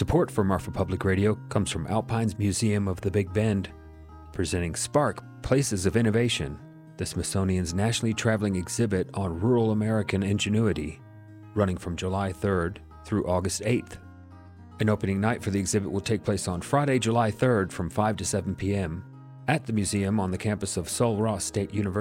Support for Marfa Public Radio comes from Alpine's Museum of the Big Bend, presenting Spark, Places of Innovation, the Smithsonian's nationally traveling exhibit on rural American ingenuity, running from July 3rd through August 8th. An opening night for the exhibit will take place on Friday, July 3rd from 5 to 7 p.m. at the museum on the campus of Sul Ross State University.